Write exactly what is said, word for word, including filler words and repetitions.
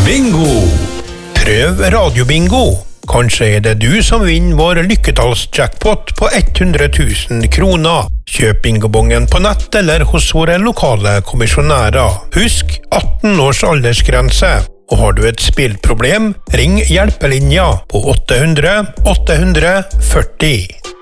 Bingo! Prøv radiobingo. Kanskje er det du som vinner vår lykketallsjackpot på hundre tusen kroner. Kjøp bingobongen på nett eller hos våre lokale kommisjonærer. Husk atten års aldersgrense. Og har du et spillproblem, ring hjelpelinja på åtte hundre åtte hundre førti.